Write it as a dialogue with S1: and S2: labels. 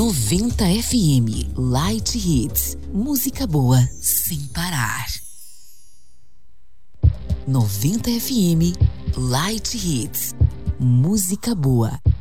S1: 90 FM Light Hits. Música boa sem parar. 90 FM Light Hits. Música boa